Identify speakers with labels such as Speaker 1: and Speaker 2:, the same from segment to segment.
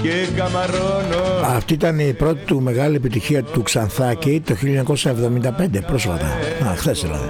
Speaker 1: Και καμαρώνω.
Speaker 2: Αυτή ήταν η πρώτη του μεγάλη επιτυχία του Ξανθάκη το 1975, πρόσφατα. Χθες δηλαδή.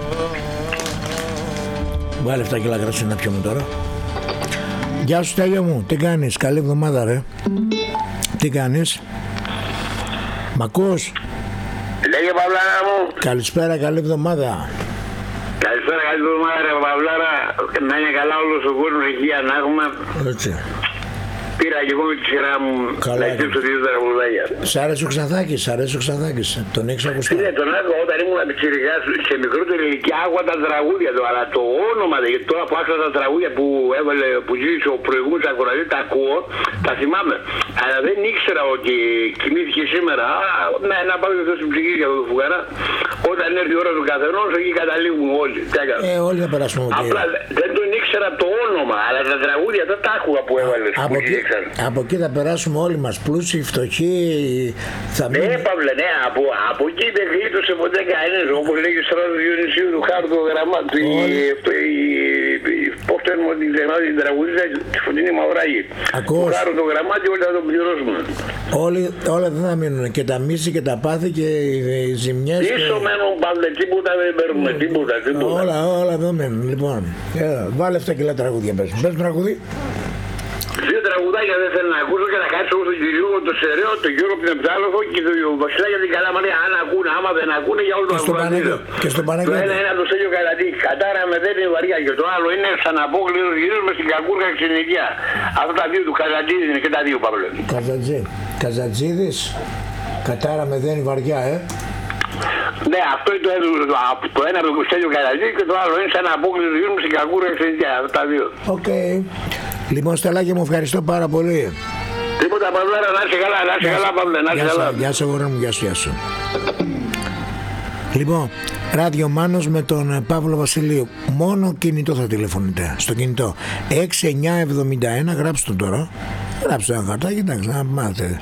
Speaker 2: Βάλε 7 κιλά κρασί να πιούμε τώρα. Γεια σου Τέλειο μου, τι κάνεις, καλή εβδομάδα ρε. Τι κάνεις, μ' ακούς?
Speaker 3: Λέγε Παυλάρα μου.
Speaker 2: Καλησπέρα, καλή εβδομάδα.
Speaker 3: Καλησπέρα, καλή εβδομάδα ρε Παυλάρα. Να είναι καλά όλος ο κόσμος, υγεία να έχουμε.
Speaker 2: Έτσι.
Speaker 3: Πήρα και εγώ με τη σειρά μου να εκτύψω δύο τραγουδάκια.
Speaker 2: Σ' άρεσε ο Ξανθάκης, σ' αρέσει ο Ξανθάκης, τον έχεις ακουστεί?
Speaker 3: Είναι τον άκουγα όταν ήμουν πιτσιρικάς σε μικρότερη ηλικία, άκουγα τα τραγούδια του, αλλά το όνομα, γιατί τώρα που άκουσα τα τραγούδια που έβαλε, που ζήτησε ο προηγούμενος ακροατής, τα ακούω, τα θυμάμαι. Αλλά δεν ήξερα ότι κοιμήθηκε σήμερα. Να πάω και αυτό στην ψυχή για τον Φουγαρά. Όταν έρθει η ώρα του καθενός, εκεί καταλήγουν όλοι.
Speaker 2: Όλοι θα περάσουμε από εκεί.
Speaker 3: Απλά δεν τον ήξερα το όνομα, αλλά τα τραγούδια δεν τα άκουγα που έβαλε.
Speaker 2: Από εκεί θα περάσουμε όλοι μας, πλούσιοι, φτωχοί.
Speaker 3: Ναι, Παύλε, ναι, από εκεί δεν γλίτωσε ποτέ κανένας. Όπως λέγει ο Στράτος Διονυσίου του Χάρου του Γραμμάτου. Πώς θέλουμε ότι την τραγουδίσα τη Φωτεινή Μαυράγη. Του Χάρου του Γραμμάτου, όλοι θα τον πληρώσουμε.
Speaker 2: Όλα δεν θα μείνουν, και τα μίση και τα πάθη και οι ζημιές.
Speaker 3: Πίσω μένουν, Παύλε, τίποτα δεν παίρνουμε, τίποτα.
Speaker 2: Όλα εδώ μένουν. Λοιπόν, βάλε 7 κιλά τραγούδια, πες τραγούδι.
Speaker 3: Δύο τραγουδάκια δεν θέλω να ακούσω και να κάτσω εγώ τον Κυριό, τον Σεραίο, τον Γιώργο Πνεψάλοφο και τον Βασιλάκια την Καλαμαρία. Αν ακούνε, άμα δεν ακούνε, για όλους τους ακροατήρες.
Speaker 2: Και στον Παναγιώτη.
Speaker 3: Το ένα είναι το Στέλιο Καλατή, κατάρα με δεν είναι βαριά, και το άλλο είναι σαν απόκληρος γύρω με στην κακούργα ξενικιά. Αυτά τα δύο του Καζατζίδη είναι και τα δύο, Παύλε.
Speaker 2: Καζατζίδης, κατάρα με δεν είναι βαριά,
Speaker 3: Ναι, αυτό είναι το ένα του Στέλιο Καλατή και το άλλο είναι σαν απόκληρος γύρω με στην κακούργα ξενικιά. Αυτά τα δύο.
Speaker 2: Οκ. Λοιπόν, Στελάκη μου, ευχαριστώ πάρα πολύ.
Speaker 3: Τίποτα, Παυλάρα, να είσαι καλά, να είσαι καλά, Παύλε, να είσαι καλά.
Speaker 2: Γεια σου, αγορά μου, γεια σου. Λοιπόν, Ράδιο Μάνος με τον Παύλο Βασιλείου. Μόνο κινητό θα τηλεφωνείτε. Στο κινητό 6971, γράψτε τον τώρα. Γράψτε ένα χαρτάκι, εντάξει, να μάθετε.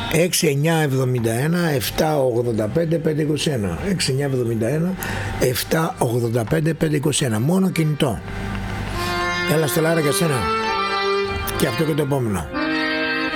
Speaker 2: 6971 785 521. 6971 785 521. Μόνο κινητό. Έλα Στελάρα για σένα. Και αυτό και το επόμενο.